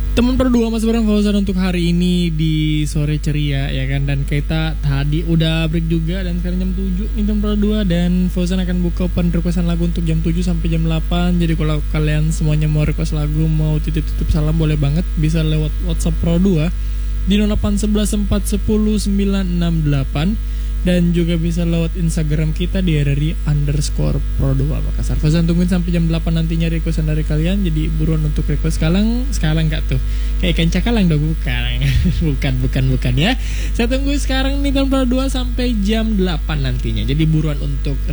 Teman berdua Mas bareng Fauzan untuk hari ini di sore ceria ya kan. Dan kita tadi udah break juga dan sekarang jam 7 nih teman berdua. Dan Fauzan akan buka open requestan lagu untuk jam 7 sampai jam 8. Jadi kalau kalian semuanya mau request lagu, mau titip-titip salam boleh banget. Bisa lewat WhatsApp Pro 2 di 0811 410 968. Dan juga bisa lewat Instagram kita di @RRI_Pro2 Makassar. Fauzan tungguin sampai jam 8 nantinya requestan dari kalian. Jadi buruan untuk request sekarang gak tuh kayak ikan cakalang dong, bukan. bukan ya. Saya tunggu sekarang nih tahun Pro 2 sampai jam 8 nantinya. Jadi buruan untuk